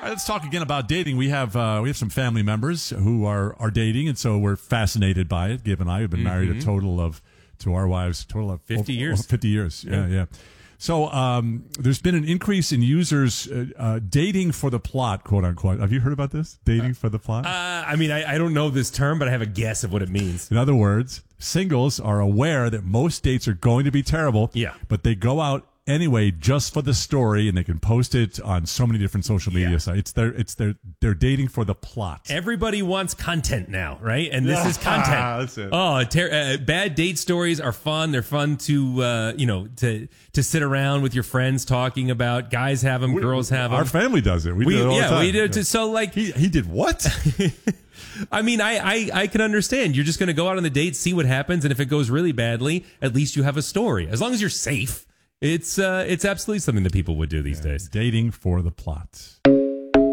let's talk again about dating. We have some family members who are dating, and so we're fascinated by it. Giv and I have been married to our wives, 50 years. 50 years, yeah. So there's been an increase in users dating for the plot, quote unquote. Have you heard about this? Dating for the plot? I mean, I don't know this term, but I have a guess of what it means. In other words, singles are aware that most dates are going to be terrible, but they go out anyway just for the story, and they can post it on so many different social media sites. They're dating for the plot. Everybody wants content now, right? And this is content. That's it. Oh, bad date stories are fun. They're fun to to sit around with your friends talking about. Guys have them, girls have them. Our family does it. We do it all the time. We do it. So like he did what? I mean, I can understand. You're just going to go out on the date, see what happens, and if it goes really badly, at least you have a story. As long as you're safe. It's absolutely something that people would do these days. Dating for the plot.